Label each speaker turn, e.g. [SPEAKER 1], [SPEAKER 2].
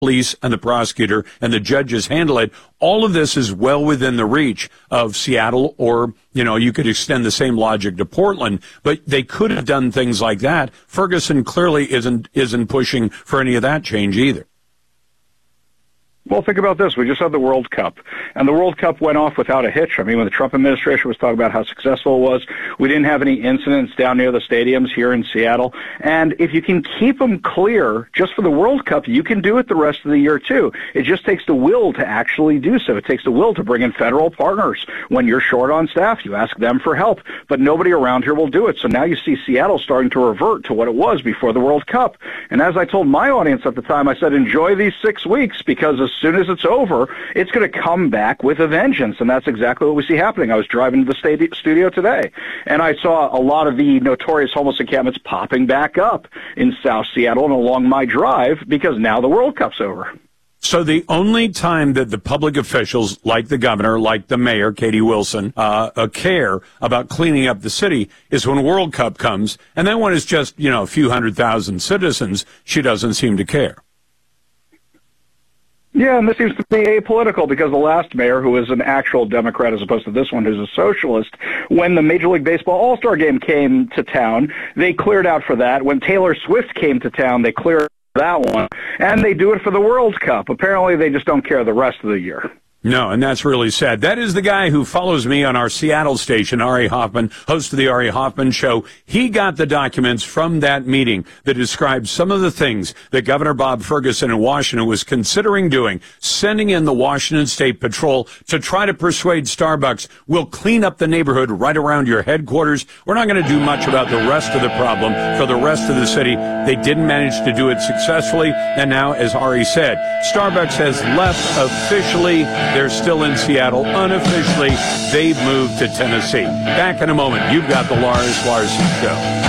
[SPEAKER 1] police and the prosecutor and the judges handle it. All of this is well within the reach of Seattle, or, you could extend the same logic to Portland, but they could have done things like that. Ferguson clearly isn't pushing for any of that change either.
[SPEAKER 2] Well, think about this. We just had the World Cup, and the World Cup went off without a hitch. I mean, when the Trump administration was talking about how successful it was, we didn't have any incidents down near the stadiums here in Seattle. And if you can keep them clear just for the World Cup, you can do it the rest of the year, too. It just takes the will to actually do so. It takes the will to bring in federal partners. When you're short on staff, you ask them for help, but nobody around here will do it. So now you see Seattle starting to revert to what it was before the World Cup. And as I told my audience at the time, I said, enjoy these 6 weeks, because as soon as it's over, it's going to come back with a vengeance, and that's exactly what we see happening. I was driving to the studio today, and I saw a lot of the notorious homeless encampments popping back up in South Seattle and along my drive, because now the World Cup's over.
[SPEAKER 1] So the only time that the public officials, like the governor, like the mayor, Katie Wilson, care about cleaning up the city is when World Cup comes, and then when it's just, a few 100,000 citizens, she doesn't seem to care.
[SPEAKER 2] Yeah, and this seems to be apolitical, because the last mayor, who was an actual Democrat as opposed to this one who's a socialist, when the Major League Baseball All-Star Game came to town, they cleared out for that. When Taylor Swift came to town, they cleared that one. And they do it for the World Cup. Apparently, they just don't care the rest of the year.
[SPEAKER 1] No, and that's really sad. That is the guy who follows me on our Seattle station, Ari Hoffman, host of the Ari Hoffman Show. He got the documents from that meeting that described some of the things that Governor Bob Ferguson in Washington was considering doing, sending in the Washington State Patrol to try to persuade Starbucks, we'll clean up the neighborhood right around your headquarters. We're not going to do much about the rest of the problem for the rest of the city. They didn't manage to do it successfully. And now, as Ari said, Starbucks has left officially. They're still in Seattle. Unofficially, they've moved to Tennessee. Back in a moment. You've got the Lars Larson Show.